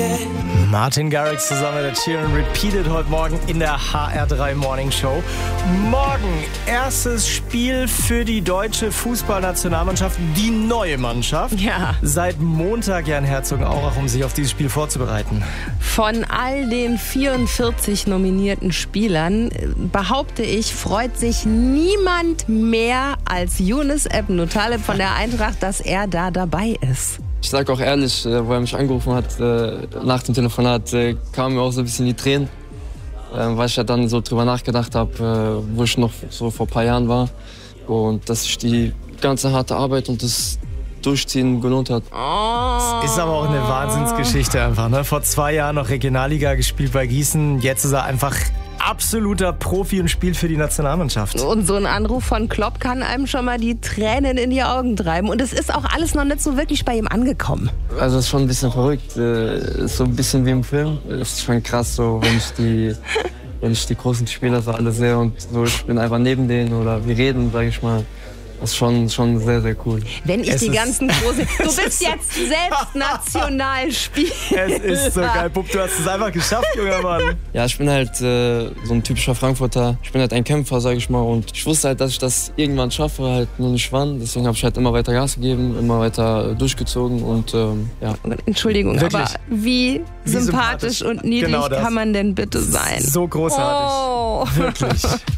Martin Garrix zusammen mit der Cheer & Repeated heute Morgen in der HR3 Morning Show. Morgen erstes Spiel für die deutsche Fußballnationalmannschaft, die neue Mannschaft. Ja. Seit Montag ja in Herzogenaurach, um sich auf dieses Spiel vorzubereiten. Von all den 44 nominierten Spielern, behaupte ich, freut sich niemand mehr als Younes Ebn Taleb von der Eintracht, dass er da dabei ist. Ich sage auch ehrlich, wo er mich angerufen hat, nach dem Telefonat, kamen mir auch so ein bisschen die Tränen, weil ich ja dann so drüber nachgedacht habe, wo ich noch so vor ein paar Jahren war und dass sich die ganze harte Arbeit und das Durchziehen gelohnt hat. Es ist aber auch eine Wahnsinnsgeschichte einfach, ne? Vor 2 Jahren noch Regionalliga gespielt bei Gießen, jetzt ist er einfach absoluter Profi und spielt für die Nationalmannschaft. Und so ein Anruf von Klopp kann einem schon mal die Tränen in die Augen treiben. Und es ist auch alles noch nicht so wirklich bei ihm angekommen. Also es ist schon ein bisschen verrückt, ist so ein bisschen wie im Film. Es ist schon krass, so, wenn ich die großen Spieler so alle sehe und so, ich bin einfach neben denen oder wir reden, sage ich mal. Das ist schon sehr, sehr cool. Wenn ich die ganzen großen... Du bist jetzt selbst Nationalspieler. Es ist so geil, Bub, du hast es einfach geschafft, junger Mann. Ja, ich bin halt so ein typischer Frankfurter. Ich bin halt ein Kämpfer, sage ich mal. Und ich wusste halt, dass ich das irgendwann schaffe, halt nur nicht wann. Deswegen habe ich halt immer weiter Gas gegeben, immer weiter durchgezogen und ja. Entschuldigung, wirklich? aber wie sympathisch und niedlich genau kann man denn bitte sein? So großartig. Oh. Wirklich.